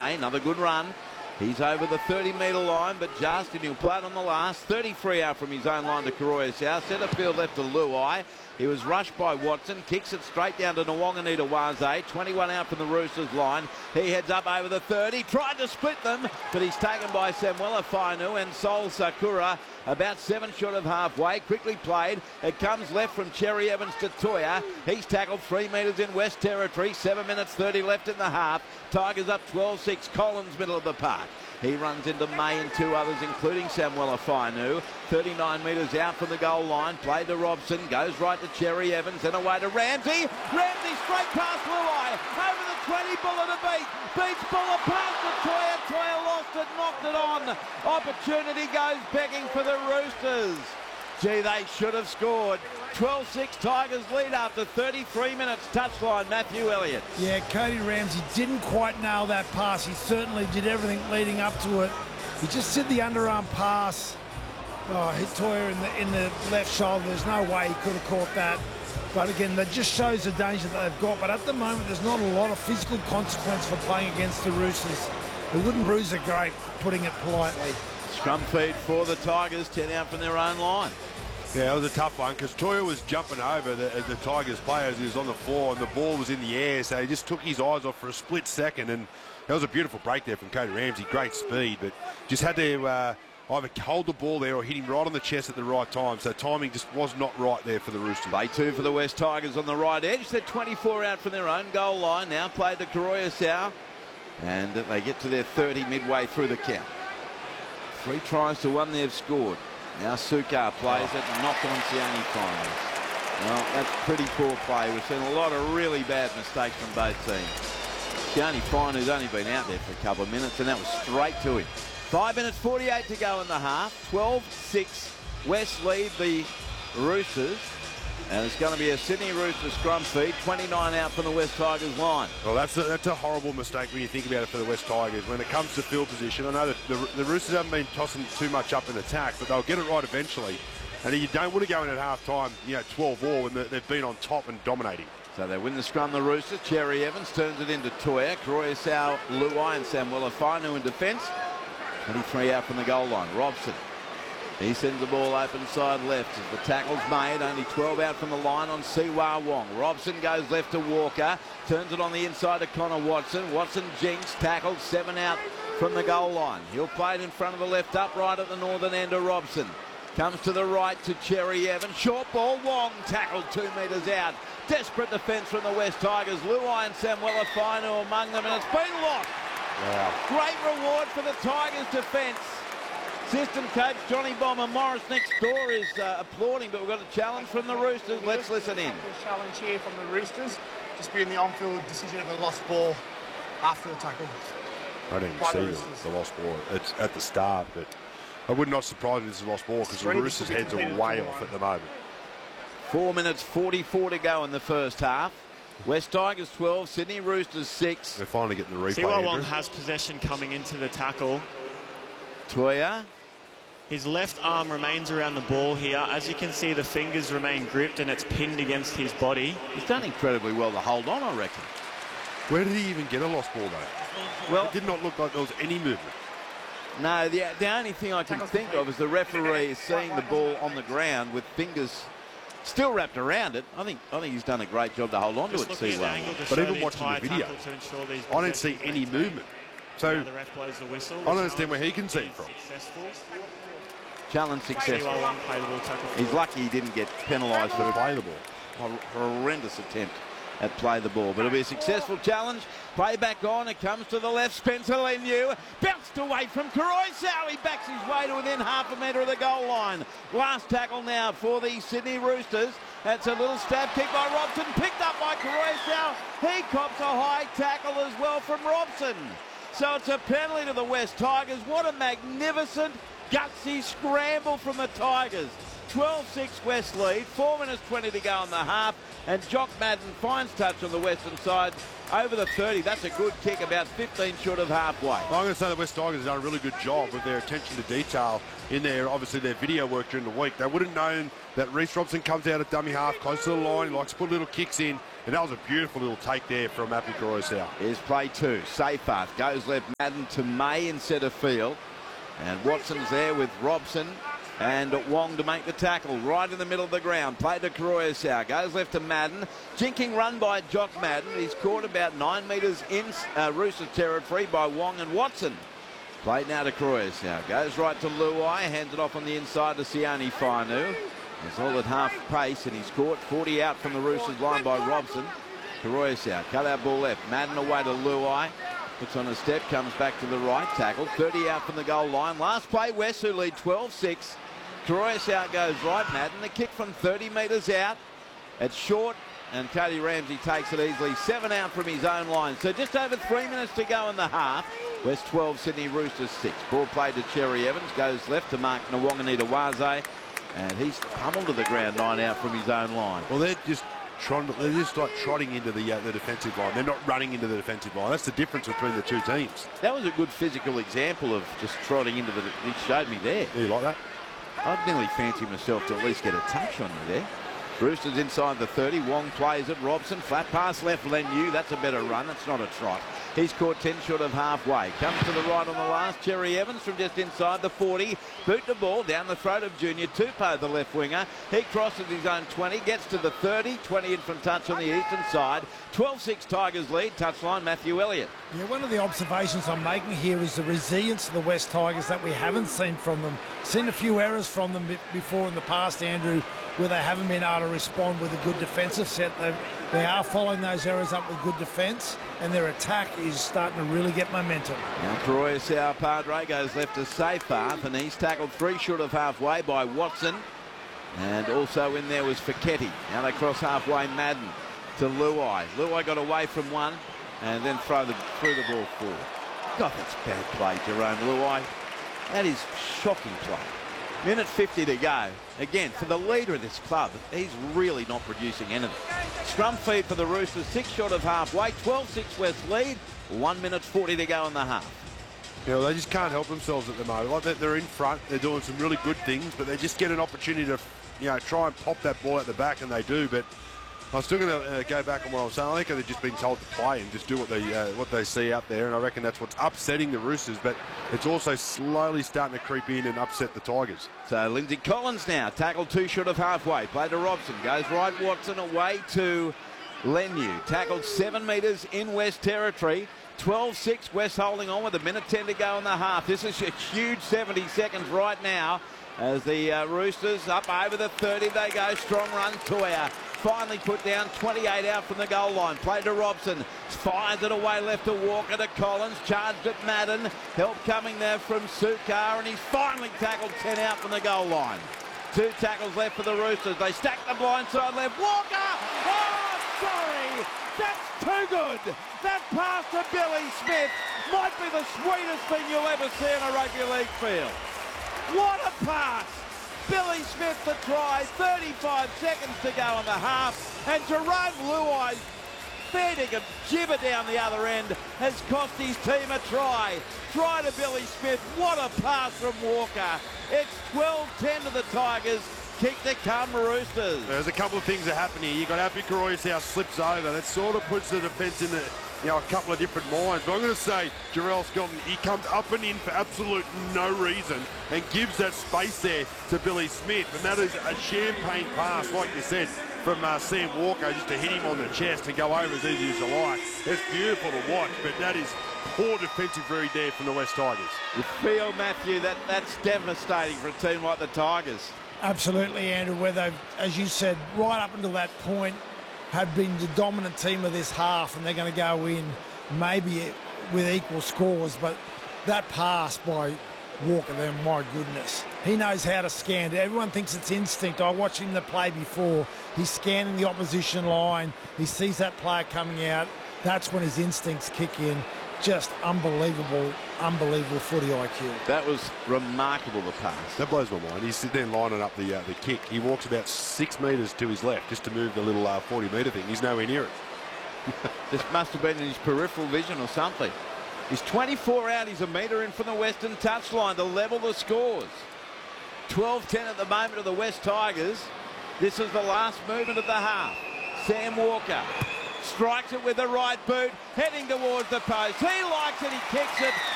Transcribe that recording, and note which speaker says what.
Speaker 1: Luai. Another good run. He's over the 30-metre line, but just, and he'll play it on the last. 33 out from his own line to Karoya South. Centre field left to Luai. He was rushed by Watson, kicks it straight down to Nwangani Waze. 21 out from the Roosters line. He heads up over the 30, tried to split them, but he's taken by Samuela Fainu and Sol Sakura. About 7 short of halfway, quickly played. It comes left from Cherry Evans to Toya. He's tackled 3 metres in West Territory. 7 minutes 30 left in the half. Tigers up 12-6. Collins, middle of the park. He runs into May and 2 others, including Samuela Fainu. 39 metres out from the goal line. Played to Robson. Goes right to Cherry Evans. Then away to Ramsey. Ramsey straight past Luai. Over the 20. Buller to beat. Beats Buller past the Toya. Toya lost it. Knocked it on. Opportunity goes begging for the Roosters. Gee, they should have scored. 12-6 Tigers lead after 33 minutes. Touchline, Matthew Elliott.
Speaker 2: Yeah, Cody Ramsey didn't quite nail that pass. He certainly did everything leading up to it. He just did the underarm pass. Oh, hit Toya in the left shoulder. There's no way he could have caught that. But again, that just shows the danger that they've got. But at the moment, there's not a lot of physical consequence for playing against the Roosters. The wooden bruise are great, putting it politely.
Speaker 1: Scrum feed for the Tigers, 10 out from their own line.
Speaker 3: Yeah, it was a tough one because Toya was jumping over the Tigers players. He was on the floor and the ball was in the air, so he just took his eyes off for a split second, and that was a beautiful break there from Cody Ramsey. Great speed, but just had to either hold the ball there or hit him right on the chest at the right time, so timing just was not right there for the Roosters.
Speaker 1: Play 2 for the West Tigers on the right edge. They're 24 out from their own goal line. Now played to Karoya South, and they get to their 30 midway through the count. 3 tries to 1 they've scored. Now Sukar plays it and knocked on Sione finally. Well, that's pretty poor play. We've seen a lot of really bad mistakes from both teams. Sione Finu's only been out there for a couple of minutes, and that was straight to him. 5 minutes 48 to go in the half. 12-6. West lead the Roosters. And it's going to be a Sydney Roosters scrum feed. 29 out from the West Tigers line.
Speaker 3: Well, that's a horrible mistake when you think about it for the West Tigers. When it comes to field position, I know that the Roosters haven't been tossing too much up in attack, but they'll get it right eventually. And you don't want to go in at half-time, 12-all, when they've been on top and dominating.
Speaker 1: So they win the scrum, the Roosters. Cherry Evans turns it into Toya. Karoya South, Luai and Samuela Fainu in defence. 23 out from the goal line. Robson. He sends the ball open side left as the tackle's made. Only 12 out from the line on Siwa Wong. Robson goes left to Walker. Turns it on the inside to Connor Watson. Watson jinks, tackled, 7 out from the goal line. He'll play it in front of the left upright at the northern end of Robson. Comes to the right to Cherry Evans. Short ball, Wong tackled 2 metres out. Desperate defence from the West Tigers. Luai and Samuela Fainu among them, and it's been lost.
Speaker 3: Wow.
Speaker 1: Great reward for the Tigers defence. Assistant coach Johnny Bomber Morris next door is applauding, but we've got a challenge from the Roosters. Let's listen in.
Speaker 4: Challenge here from the Roosters, just being the on-field decision of a lost ball after the tackle.
Speaker 3: I didn't see the lost ball. It's at the start, but I would not surprise if it's a lost ball because the Roosters' heads are way off at the moment.
Speaker 1: 4 minutes 44 to go in the first half. West Tigers 12, Sydney Roosters 6.
Speaker 3: They're finally getting the replay.
Speaker 5: Siwa Wong has possession coming into the tackle.
Speaker 1: Toya.
Speaker 5: His left arm remains around the ball here. As you can see, the fingers remain gripped and it's pinned against his body.
Speaker 1: He's done incredibly well to hold on, I reckon.
Speaker 3: Where did he even get a lost ball, though?
Speaker 1: Well,
Speaker 3: it did not look like there was any movement.
Speaker 1: No, the only thing I can think of is the referee seeing the ball on the ground with fingers still wrapped around it. I think he's done a great job to hold on to it, Siwa.
Speaker 3: But even watching the video, I don't see any movement. So
Speaker 5: the ref blows the whistle.
Speaker 3: I don't understand where he can see it from.
Speaker 1: Challenge successful. He's lucky he didn't get penalised for
Speaker 3: play the ball.
Speaker 1: A horrendous attempt at play the ball. But it'll be a successful challenge. Play back on. It comes to the left. Spencer Leniu bounced away from Karoya South. He backs his way to within half a metre of the goal line. Last tackle now for the Sydney Roosters. That's a little stab kick by Robson. Picked up by Karoya South. He cops a high tackle as well from Robson. So it's a penalty to the West Tigers. What a magnificent, gutsy scramble from the Tigers. 12-6 West lead, 4 minutes 20 to go in the half, and Jock Madden finds touch on the western side over the 30. That's a good kick, about 15 short of halfway.
Speaker 3: Well, I'm going to say the West Tigers have done a really good job with their attention to detail in their, obviously, their video work during the week. They would have known that Reece Robson comes out at dummy half, close to the line. He likes to put little kicks in, and that was a beautiful little take there from Matthew Koroisau.
Speaker 1: Here's play 2. Seyfarth goes left, Madden to May in centre field. And Watson's there with Robson and Wong to make the tackle right in the middle of the ground. Play to Koroisau. Goes left to Madden. Jinking run by Jock Madden. He's caught about 9 metres in Roosters territory by Wong and Watson. Play now to Koroisau. Goes right to Luai. Hands it off on the inside to Sione Fainu. He's all at half pace and he's caught 40 out from the Roosters line by Robson. Koroisau. Cut out ball left. Madden away to Luai. Puts on a step, comes back to the right, tackle, 30 out from the goal line. Last play, West who lead 12-6. Koroisau goes right, Madden. The kick from 30 metres out. It's short, and Cody Ramsey takes it easily. 7 out from his own line. So just over 3 minutes to go in the half. West 12, Sydney Roosters 6. Ball played to Cherry Evans, goes left to Mark Nwanganita-Waze, and he's pummeled to the ground 9 out from his own line.
Speaker 3: Well, they're just like trotting into the defensive line. They're not running into the defensive line. That's the difference between the two teams.
Speaker 1: That was a good physical example of just trotting into the... He showed me there.
Speaker 3: Yeah, you like that?
Speaker 1: I'd nearly fancy myself to at least get a touch on you there. Roosters inside the 30. Wong plays it. Robson, flat pass left, Leniu. That's a better run. It's not a trot. He's caught 10 short of halfway. Comes to the right on the last. Cherry Evans from just inside the 40. Boot the ball down the throat of Junior Tupou, the left winger. He crosses his own 20. Gets to the 30. 20 in from touch on the eastern side. 12-6 Tigers lead. Touchline Matthew Elliott.
Speaker 2: Yeah, one of the observations I'm making here is the resilience of the West Tigers that we haven't seen from them. Seen a few errors from them before in the past, Andrew, where they haven't been able to respond with a good defensive set. They are following those errors up with good defence, and their attack is starting to really get momentum.
Speaker 1: Now Koroisau Padre goes left to Seyfarth, and he's tackled 3 short of halfway by Watson. And also in there was Feketi. Now they cross halfway, Madden to Luai. Luai got away from one and then threw the ball forward. God, that's bad play, Jerome Luai. That is shocking play. Minute 50 to go. Again, for the leader of this club, he's really not producing anything. Scrum feed for the Roosters, 6 short of halfway. 12-6 West lead. 1 minute 40 to go in the half.
Speaker 3: You know, they just can't help themselves at the moment. Like they're in front, they're doing some really good things, but they just get an opportunity to, try and pop that ball at the back, and they do. But I'm still going to go back on what I was saying. I think they've just been told to play and just do what they see out there, and I reckon that's what's upsetting the Roosters. But it's also slowly starting to creep in and upset the Tigers.
Speaker 1: So Lindsay Collins now tackled 2 short of halfway. Play to Robson, goes right, Watson away to Leniu. Tackled 7 metres in West territory. 12-6 West holding on with a minute 10 to go in the half. This is a huge 70 seconds right now as the Roosters up over the 30. They go, strong run. Toya finally put down, 28 out from the goal line. Play to Robson, fires it away left to Walker, to Collins, charged at Madden. Help coming there from Sukar, and he's finally tackled 10 out from the goal line. 2 tackles left for the Roosters. They stack the blind side left. Walker! Oh, sorry! That's too good! That pass to Billy Smith might be the sweetest thing you'll ever see in a rugby league field. What a pass! Billy Smith the try, 35 seconds to go in the half, and Jerome Luai feeding a gibber down the other end has cost his team a try. Try to Billy Smith, what a pass from Walker. It's 12-10 to the Tigers. Kick to come, Roosters.
Speaker 3: There's a couple of things that happen here. You've got Happy Koroisau slips over. That sort of puts the defence in a couple of different minds. But I'm going to say Jarrell Skelton, he comes up and in for absolute no reason and gives that space there to Billy Smith. And that is a champagne pass, like you said, from Sam Walker, just to hit him on the chest and go over as easy as you like. It's beautiful to watch, but that is poor defensive read there from the West Tigers.
Speaker 1: You feel, Matthew, that's devastating for a team like the Tigers.
Speaker 2: Absolutely, Andrew, where they've, as you said, right up until that point, had been the dominant team of this half, and they're going to go in maybe with equal scores. But that pass by Walker there, my goodness. He knows how to scan. Everyone thinks it's instinct. I watched him the play before. He's scanning the opposition line. He sees that player coming out. That's when his instincts kick in. Just unbelievable footy IQ.
Speaker 1: That was remarkable, the pass.
Speaker 3: That blows my mind. He's sitting there lining up the kick. He walks about 6 metres to his left just to move the little 40-metre thing. He's nowhere near it.
Speaker 1: This must have been in his peripheral vision or something. He's 24 out. He's a metre in from the Western touchline to level the scores. 12-10 at the moment of the West Tigers. This is the last movement of the half. Sam Walker strikes it with the right boot, heading towards the post. He likes it, he kicks it,